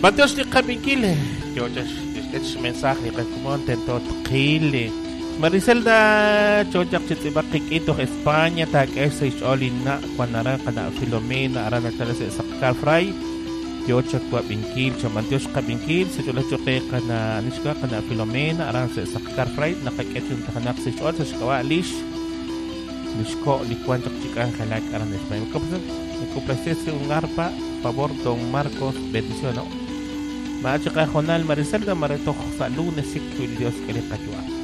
Mateos ni kabikile. Yo just mensaje kay kumonten to kile. Mariselda chojak chitibakik ito España tag SH Olin na kwanara kana Filomena arana tala sa Sakar Fry. Yo chak kwa bingkil chamantios ka bingkil sa chula choke kana niska kana Filomena arana sa Sakar Fry nakakit yung takanak sa SH sa shikawa lish. Nisko likwan chak chika kalak arana España. Kuplases yung ngarpa favor Don Marcos bendición no. Macho ka Jonal Mariselda maritok sa Lunes 5 Dios que le cayó.